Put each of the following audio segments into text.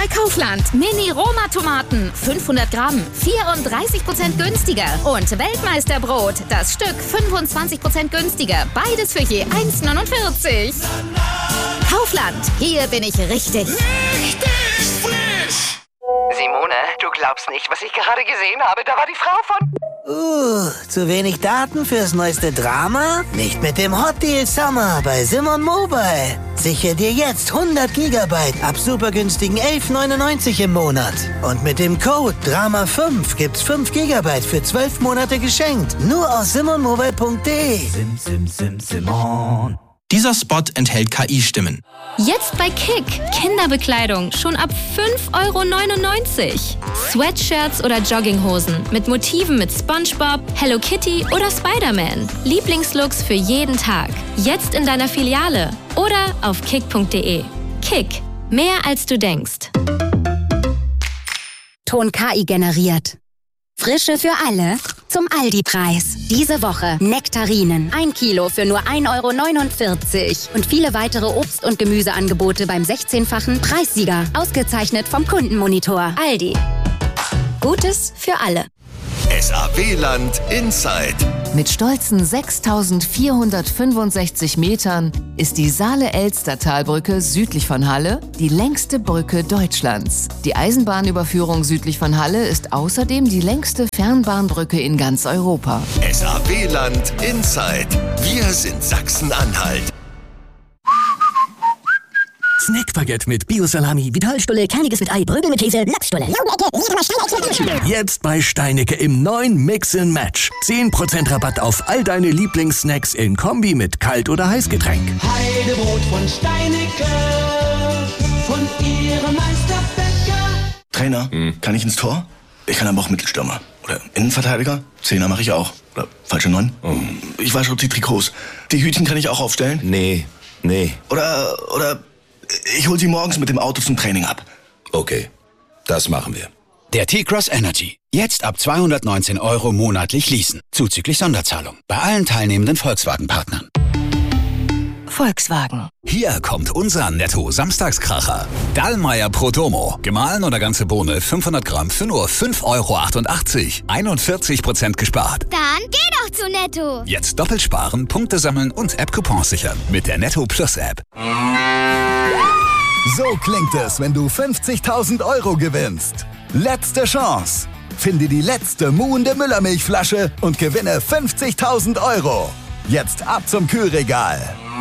bei Kaufland. Mini-Roma-Tomaten, 500 Gramm, 34% günstiger. Und Weltmeisterbrot, das Stück 25% günstiger. Beides für je 1,49. Kaufland, hier bin ich richtig. Richtig frisch! Simone, du glaubst nicht, was ich gerade gesehen habe. Da war die Frau von... Zu wenig Daten fürs neueste Drama? Nicht mit dem Hot Deal Summer bei Simon Mobile. Sichere dir jetzt 100 Gigabyte ab super günstigen 11,99 im Monat. Und mit dem Code DRAMA5 gibt's 5 Gigabyte für 12 Monate geschenkt. Nur auf simonmobile.de. Simon. Dieser Spot enthält KI-Stimmen. Jetzt bei Kick. Kinderbekleidung schon ab 5,99 €. Sweatshirts oder Jogginghosen mit Motiven mit SpongeBob, Hello Kitty oder Spider-Man. Lieblingslooks für jeden Tag. Jetzt in deiner Filiale oder auf kick.de. Kick. Mehr als du denkst. Ton KI generiert. Frische für alle zum Aldi-Preis. Diese Woche Nektarinen. 1 Kilo für nur 1,49 € Und viele weitere Obst- und Gemüseangebote beim 16-fachen Preissieger. Ausgezeichnet vom Kundenmonitor. Aldi. Gutes für alle. SAW-Land Inside. Mit stolzen 6.465 Metern ist die Saale-Elster-Talbrücke südlich von Halle die längste Brücke Deutschlands. Die Eisenbahnüberführung südlich von Halle ist außerdem die längste Fernbahnbrücke in ganz Europa. SAW-Land Inside. Wir sind Sachsen-Anhalt. Snackbaguette mit Bio-Salami, Vitalstulle, Kerniges mit Ei, Brögel mit Käse, Lachsstulle. Jetzt bei Steinecke im neuen Mix-and-Match. 10% Rabatt auf all deine Lieblingssnacks in Kombi mit Kalt- oder Heißgetränk. Heidebrot von Steinecke, von ihrem Meisterbäcker. Trainer, kann ich ins Tor? Ich kann aber auch Mittelstürmer. Oder Innenverteidiger? Zehner mache ich auch. Oder falsche 9? Ich wasche auch die Trikots. Die Hütchen kann ich auch aufstellen? Nee. Oder ich hol sie morgens mit dem Auto zum Training ab. Okay, das machen wir. Der T-Cross Energy. Jetzt ab 219 € monatlich leasen. Zuzüglich Sonderzahlung. Bei allen teilnehmenden Volkswagen-Partnern. Volkswagen. Hier kommt unser Netto-Samstagskracher. Dallmayr Prodomo. Gemahlen oder ganze Bohne 500 Gramm für nur 5,88 €. 41% gespart. Dann geh doch zu Netto. Jetzt doppelt sparen, Punkte sammeln und App-Coupons sichern. Mit der Netto Plus App. So klingt es, wenn du 50.000 € gewinnst. Letzte Chance. Finde die letzte muhende Müllermilchflasche und gewinne 50.000 €. Jetzt ab zum Kühlregal.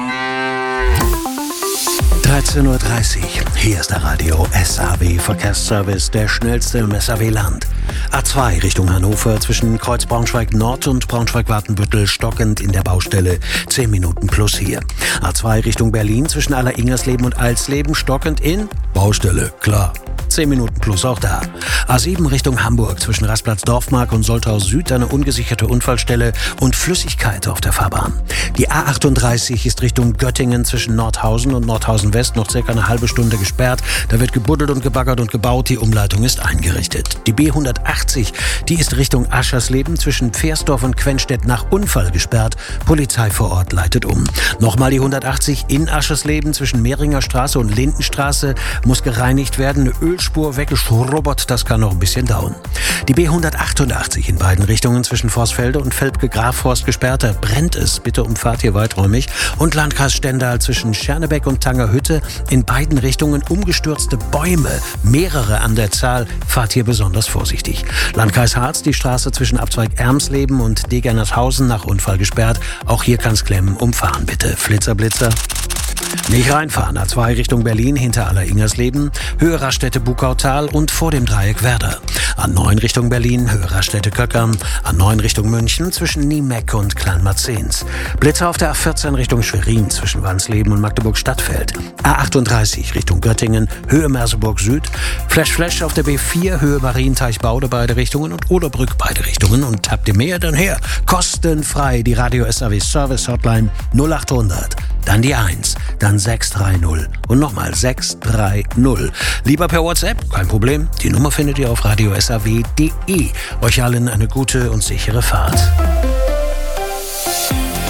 13:30 Uhr. Hier ist der Radio SAW Verkehrsservice, der schnellste im SAW-Land. A2 Richtung Hannover zwischen Kreuz Braunschweig Nord und Braunschweig-Watenbüttel stockend in der Baustelle. 10 Minuten plus hier. A2 Richtung Berlin zwischen Aller-Ingersleben und Alsleben stockend in Baustelle, klar. 10 Minuten plus auch da. A7 Richtung Hamburg zwischen Rastplatz Dorfmark und Soltau Süd eine ungesicherte Unfallstelle und Flüssigkeit auf der Fahrbahn. Die A38 ist Richtung Göttingen zwischen Nordhausen und Nordhausen West noch circa eine halbe Stunde gesperrt. Da wird gebuddelt und gebaggert und gebaut. Die Umleitung ist eingerichtet. Die B180, die ist Richtung Aschersleben zwischen Pfersdorf und Quenstedt nach Unfall gesperrt. Polizei vor Ort leitet um. Nochmal die 180 in Aschersleben zwischen Mehringer Straße und Lindenstraße muss gereinigt werden. Eine Ölspur weggeschrubbert, das kann noch ein bisschen dauern. Die B188 in beiden Richtungen zwischen Vorsfelde und Velpke-Grafhorst gesperrt. Da brennt es. Bitte umfahrt hier weiträumig. Und Landkreis Stendal zwischen Schernebeck und Tangerhütte in beiden Richtungen umgestürzte Bäume. Mehrere an der Zahl. Fahrt hier besonders vorsichtig. Landkreis Harz, die Straße zwischen Abzweig Ermsleben und Degernershausen nach Unfall gesperrt. Auch hier kann's klemmen. Umfahren bitte. Flitzer, Blitzer. Nicht reinfahren. A2 Richtung Berlin hinter Aller-Ingersleben, Höhe Raststätte Bukautal und vor dem Dreieck Werder. A9 Richtung Berlin, Höhe Raststätte Köckern. A9 Richtung München zwischen Niemeck und Kleinmarzens. Blitzer auf der A14 Richtung Schwerin zwischen Wansleben und Magdeburg-Stadtfeld. A38 Richtung Göttingen, Höhe Merseburg Süd. Flash auf der B4, Höhe Marienteich-Baude beide Richtungen und Oderbrück beide Richtungen. Und habt ihr mehr, dann her. Kostenfrei die Radio SAW Service Hotline 0800. Dann die 1, dann 630 und nochmal 630. Lieber per WhatsApp, kein Problem. Die Nummer findet ihr auf radiosaw.de. Euch allen eine gute und sichere Fahrt.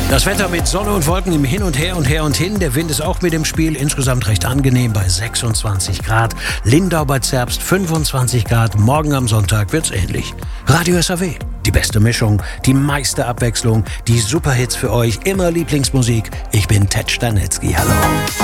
Das Wetter mit Sonne und Wolken im Hin und Her und Her und Hin. Der Wind ist auch mit im Spiel. Insgesamt recht angenehm bei 26 Grad. Lindau bei Zerbst 25 Grad. Morgen am Sonntag wird's ähnlich. Radio SAW. Die beste Mischung, die meiste Abwechslung, die Superhits für euch. Immer Lieblingsmusik. Ich bin Ted Stanitzky. Hallo.